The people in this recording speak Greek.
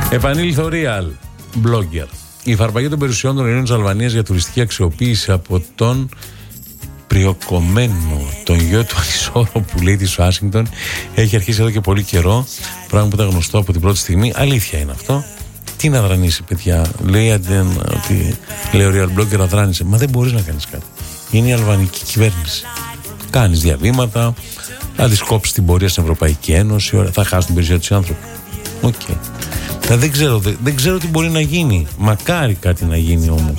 Επανήλθε ο Real Blogger. Η υφαρπαγή των περιουσιών των Ελλήνων της Αλβανίας για τουριστική αξιοποίηση από τον Πριοκομμένο, τον γιο του ανισόρροπου λέει της Ουάσιγκτον, έχει αρχίσει εδώ και πολύ καιρό. Πράγμα που ήταν γνωστό από την πρώτη στιγμή. Αλήθεια είναι αυτό. Τι να δρανήσει, παιδιά. Λέει ο Real Blogger, αδράνησε. Μα δεν μπορείς να κάνεις κάτι. Είναι η αλβανική κυβέρνηση. Κάνεις διαβήματα, θα τις κόψεις την πορεία στην Ευρωπαϊκή Ένωση, θα χάσουν την περιουσία τους οι άνθρωποι. Οκ. Δεν ξέρω τι μπορεί να γίνει. Μακάρι κάτι να γίνει όμως.